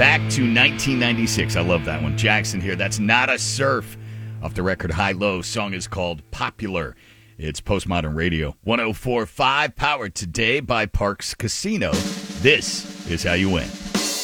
Back to 1996. I love that one. Jackson here. That's Not a Surf off the record High Low. Song is called Popular. It's Postmodern Radio. 104.5, powered today by Parks Casino. This is how you win.